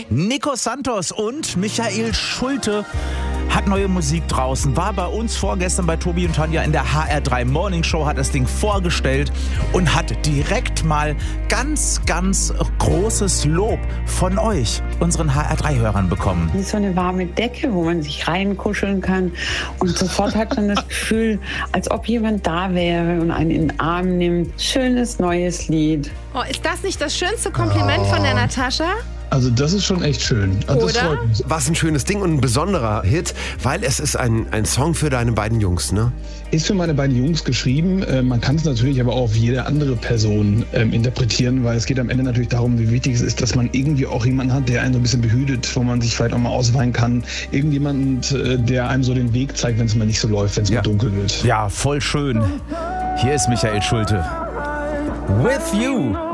Nico Santos und Michael Schulte hat neue Musik draußen, war bei uns vorgestern bei Tobi und Tanja in der HR3 Morning Show, hat das Ding vorgestellt und hat direkt mal ganz, ganz großes Lob von euch, unseren HR3-Hörern, bekommen. Wie so eine warme Decke, wo man sich reinkuscheln kann und sofort hat man das Gefühl, als ob jemand da wäre und einen in den Arm nimmt. Schönes neues Lied. Oh, ist das nicht das schönste Kompliment von der Natascha? Also das ist schon echt schön. Also das freut mich. Was ein schönes Ding und ein besonderer Hit, weil es ist ein Song für deine beiden Jungs, ne? Ist für meine beiden Jungs geschrieben. Man kann es natürlich aber auch auf jede andere Person interpretieren, weil es geht am Ende natürlich darum, wie wichtig es ist, dass man irgendwie auch jemanden hat, der einen so ein bisschen behütet, wo man sich vielleicht auch mal ausweinen kann. Irgendjemand, der einem so den Weg zeigt, wenn es mal nicht so läuft, wenn es mal dunkel wird. Ja, voll schön. Hier ist Michael Schulte. With You.